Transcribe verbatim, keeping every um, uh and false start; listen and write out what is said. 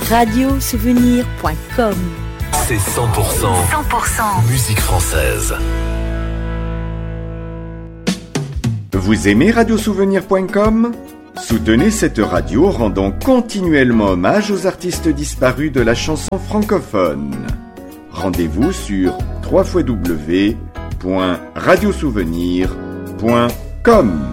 radio souvenir point com. C'est cent pour cent, cent pour cent musique française. Vous aimez radio souvenir point com ? Soutenez cette radio rendant continuellement hommage aux artistes disparus de la chanson francophone. Rendez-vous sur w w w point radio souvenir point com.